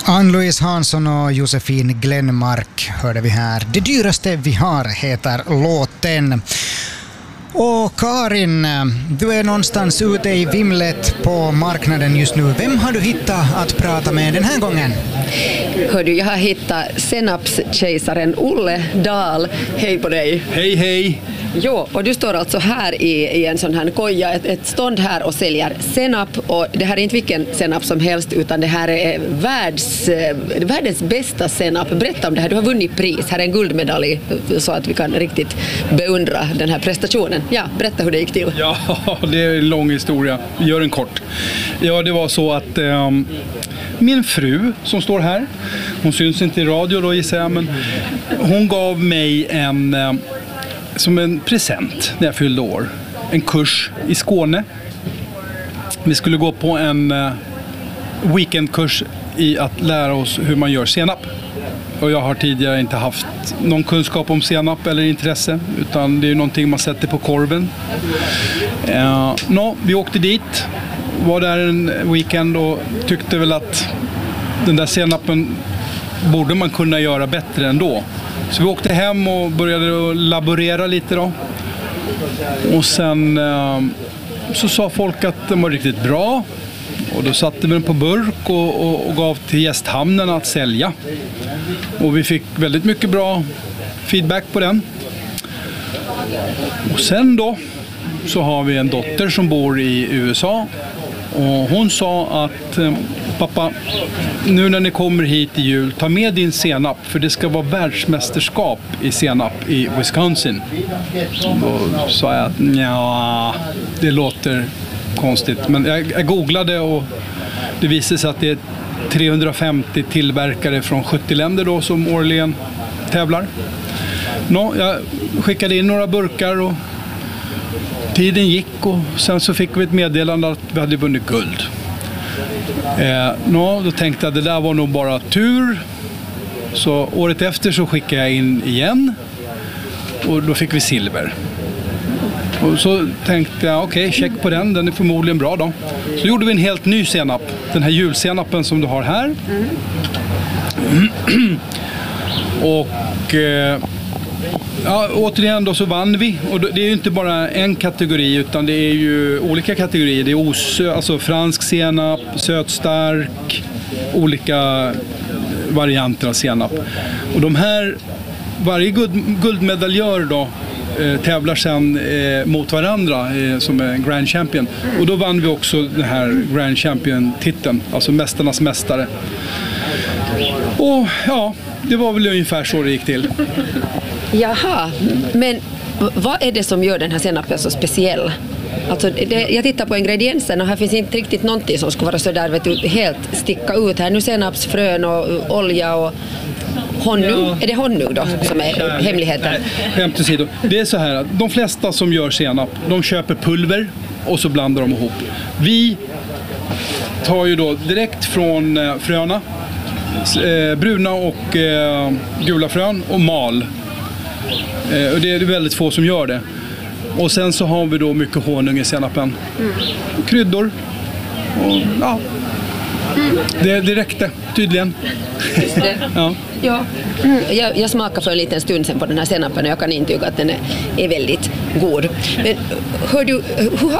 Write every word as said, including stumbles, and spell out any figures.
Ann-Louise Hansson och Josefin Glenmark hörde vi här. Det dyraste vi har heter låten. Och Karin, du är någonstans ute i vimlet på marknaden just nu. Vem har du hittat att prata med den här gången? Hör du, jag har hittat senapskejsaren Olle Dahl. Hej på dig. Hej, hej. Jo, och du står alltså här i, i en sån här koja, ett, ett stånd här och säljer senap. Och det här är inte vilken senap som helst, utan det här är världs, världens bästa senap. Berätta om det här, du har vunnit pris. Här är en guldmedalj så att vi kan riktigt beundra den här prestationen. Ja, berätta hur det gick till. Ja, det är en lång historia. Gör den kort. Ja, det var så att um, min fru som står här, hon syns inte i radio då gissar jag, men hon gav mig en... Um, som en present när jag fyllde år. En kurs i Skåne. Vi skulle gå på en uh, weekendkurs i att lära oss hur man gör senap. Och jag har tidigare inte haft någon kunskap om senap eller intresse, utan det är någonting man sätter på korven. Uh, no, vi åkte dit, var där en weekend och tyckte väl att den där senapen borde man kunna göra bättre ändå. Så vi åkte hem och började laborera lite då. Och sen eh, så sa folk att den var riktigt bra. Och då satte vi den på burk och, och, och gav till gästhamnen att sälja. Och vi fick väldigt mycket bra feedback på den. Och sen då så har vi en dotter som bor i U S A. Och hon sa att eh, pappa, nu när ni kommer hit i jul, ta med din senap, för det ska vara världsmästerskap i senap i Wisconsin. Då sa jag att ja, det låter konstigt. Men jag, jag googlade och det visade sig att det är trehundrafemtio tillverkare från sjuttio länder då som årligen tävlar. Nå, jag skickade in några burkar och tiden gick och sen så fick vi ett meddelande att vi hade vunnit guld. Eh, nå, då tänkte jag att det där var nog bara tur. Så året efter så skickade jag in igen och då fick vi silver. Och så tänkte jag, okej, okay, check på den, den är förmodligen bra då. Så gjorde vi en helt ny senap, den här julsenapen som du har här. Mm. och... Eh, Ja, återigen då så vann vi, och det är ju inte bara en kategori utan det är ju olika kategorier. Det är osö, alltså fransk senap, sötstark, olika varianter av senap. Och de här, varje guld, guldmedaljör då eh, tävlar sen eh, mot varandra eh, som är Grand Champion. Och då vann vi också den här Grand Champion-titeln, alltså mästarnas mästare. Och ja, det var väl ungefär så det gick till. Jaha, men vad är det som gör den här senapen så speciell? Alltså, det, jag tittar på ingredienserna och här finns inte riktigt någonting som ska vara så där, vet du, helt sticka ut här. Nu senapsfrön och olja och honung. Ja. Är det honung då som är hemligheten? Skämt åsido. Det är så här att de flesta som gör senap, de köper pulver och så blandar de ihop. Vi tar ju då direkt från eh, fröna, eh, bruna och eh, gula frön och mal. Och det är väldigt få som gör det. Och sen så har vi då mycket honung i senapen. Mm. Kryddor. Och, ja. Mm. Det, det räckte, tydligen. Just det. ja. Ja. Mm. Jag, jag smakade för en liten stund sen på den här senapen och jag kan intyga att den är, är väldigt god. Men hör du, hur,